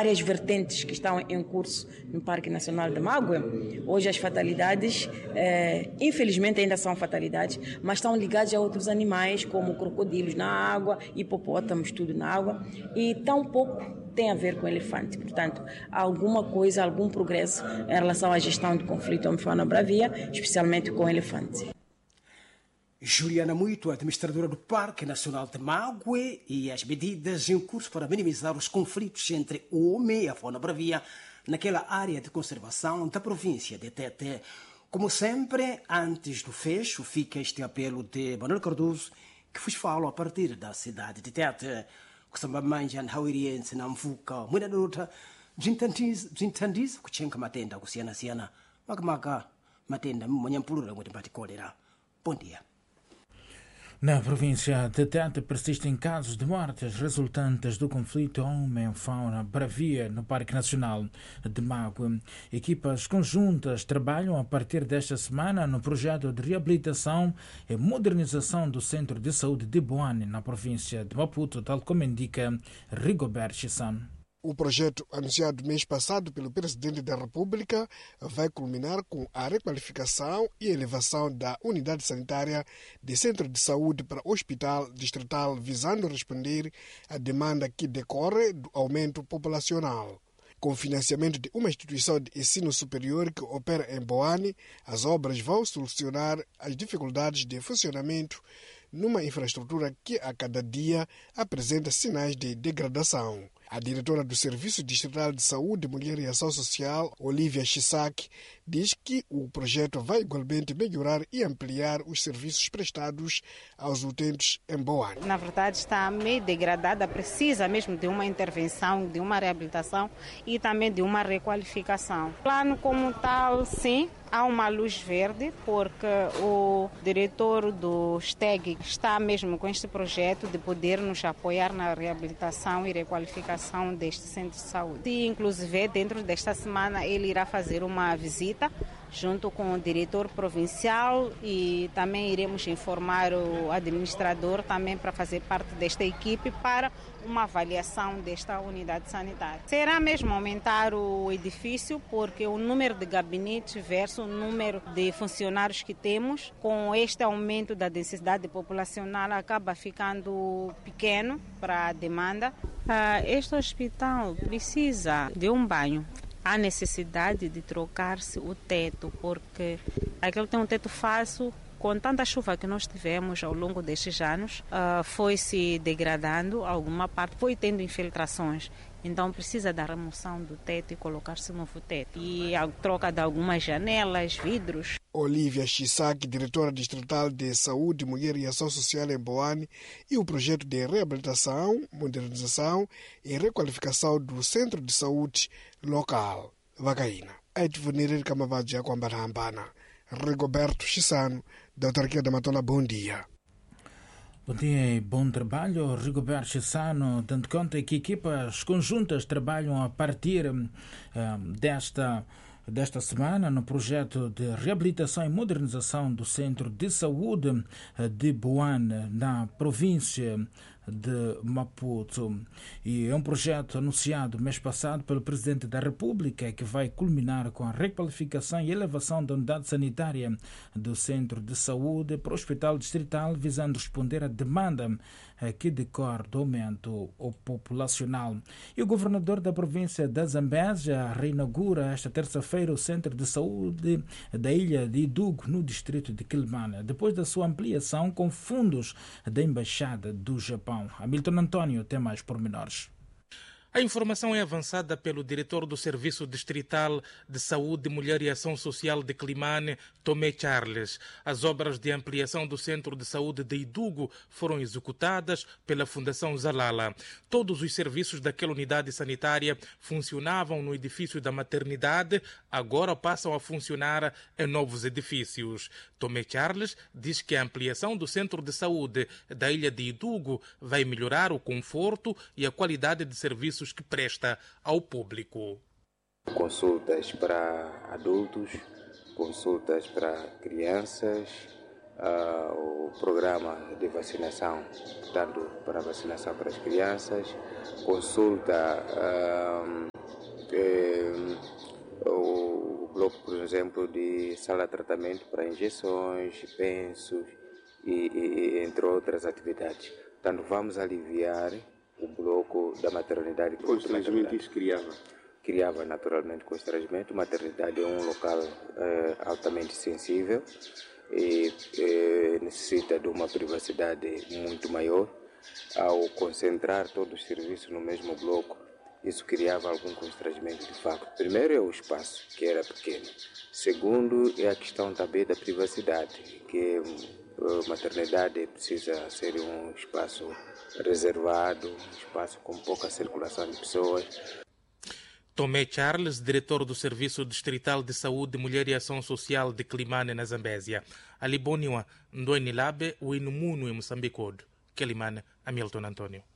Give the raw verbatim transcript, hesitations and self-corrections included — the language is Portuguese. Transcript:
várias vertentes que estão em curso no Parque Nacional de Mague. Hoje as fatalidades, é, infelizmente ainda são fatalidades, mas estão ligadas a outros animais, como crocodilos na água, hipopótamos, tudo na água, e tão pouco tem a ver com elefante. Portanto, há alguma coisa, algum progresso em relação à gestão do conflito homem-fauna-bravia, especialmente com elefantes. Juliana Muito, administradora do Parque Nacional de Mague, e as medidas em curso para minimizar os conflitos entre o homem e a fauna-bravia naquela área de conservação da província de Tete. Como sempre, antes do fecho, fica este apelo de Manuel Cardoso, que vos falo a partir da cidade de Tete. Kusamba manja nhawiriense na mvuka mwina dota bzintandiza kuchenka matenda kusiyana-siyana makamaka matenda mmanyampulula mwete mbati kolera. Bom dia. Na província de Tete persistem casos de mortes resultantes do conflito homem-fauna-bravia no Parque Nacional de Mague. Equipas conjuntas trabalham a partir desta semana no projeto de reabilitação e modernização do Centro de Saúde de Boane, na província de Maputo, tal como indica Rigobert Chisano. O projeto, anunciado mês passado pelo Presidente da República, vai culminar com a requalificação e elevação da unidade sanitária de centro de saúde para hospital distrital, visando responder à demanda que decorre do aumento populacional. Com financiamento de uma instituição de ensino superior que opera em Boane, as obras vão solucionar as dificuldades de funcionamento numa infraestrutura que a cada dia apresenta sinais de degradação. A diretora do Serviço Distrital de Saúde, Mulher e Ação Social, Olivia Chisaki, diz que o projeto vai igualmente melhorar e ampliar os serviços prestados aos utentes em Boane. Na verdade está meio degradada, precisa mesmo de uma intervenção, de uma reabilitação e também de uma requalificação. Plano como tal, sim. Há uma luz verde porque o diretor do S T E G está mesmo com este projeto de poder nos apoiar na reabilitação e requalificação deste centro de saúde. E, inclusive, dentro desta semana ele irá fazer uma visita junto com o diretor provincial e também iremos informar o administrador também para fazer parte desta equipe para uma avaliação desta unidade sanitária. Será mesmo aumentar o edifício porque o número de gabinetes versus o número de funcionários que temos, com este aumento da densidade populacional acaba ficando pequeno para a demanda. Este hospital precisa de um banho. Há necessidade de trocar-se o teto, porque aquele tem um teto falso. Com tanta chuva que nós tivemos ao longo destes anos, uh, foi se degradando, alguma parte foi tendo infiltrações. Então precisa da remoção do teto e colocar-se novo teto. E a troca de algumas janelas, vidros. Olivia Chisaki, diretora distrital de Saúde, Mulher e Ação Social em Boane, e o projeto de reabilitação, modernização e requalificação do Centro de Saúde local. Vagaina. Edvunir Kamavadia Kwambarambana. Rigoberto Chisano, da Autarquia da Matola, bom dia. Bom dia e bom trabalho, Rigoberto Chisano, dando conta que equipas conjuntas trabalham a partir uh, desta, desta semana no projeto de reabilitação e modernização do Centro de Saúde de Boane, na província de Maputo. E é um projeto anunciado mês passado pelo Presidente da República que vai culminar com a requalificação e elevação da unidade sanitária do Centro de Saúde para o Hospital Distrital, visando responder à demanda que decorre do aumento populacional. E o governador da província da Zambésia reinaugura esta terça-feira o Centro de Saúde da ilha de Idugo, no distrito de Quelimane, depois da sua ampliação com fundos da Embaixada do Japão. Hamilton Antônio tem mais pormenores. A informação é avançada pelo diretor do Serviço Distrital de Saúde, Mulher e Ação Social de Quelimane, Tomé Charles. As obras de ampliação do Centro de Saúde de Idugo foram executadas pela Fundação Zalala. Todos os serviços daquela unidade sanitária funcionavam no edifício da maternidade, agora passam a funcionar em novos edifícios. Tomé Charles diz que a ampliação do Centro de Saúde da ilha de Idugo vai melhorar o conforto e a qualidade de serviços que presta ao público. Consultas para adultos, consultas para crianças, uh, o programa de vacinação, portanto, para vacinação para as crianças, consulta uh, exemplo, de sala de tratamento para injeções, pensos e, e entre outras atividades. Portanto, vamos aliviar o bloco da maternidade. Constrangimento isso criava? Criava naturalmente constrangimento. Maternidade é um local eh, altamente sensível e eh, necessita de uma privacidade muito maior. Ao concentrar todos os serviços no mesmo bloco, isso criava algum constrangimento de facto. Primeiro é o espaço, que era pequeno. Segundo é a questão também da privacidade, que a maternidade precisa ser um espaço reservado, um espaço com pouca circulação de pessoas. Tomé Charles, diretor do Serviço Distrital de Saúde, Mulher e Ação Social de Climane, na Zambésia. Ali Boniwa, Ndoini Labe, o Inumuno em Moçambique. Kelimane, Hamilton Antônio.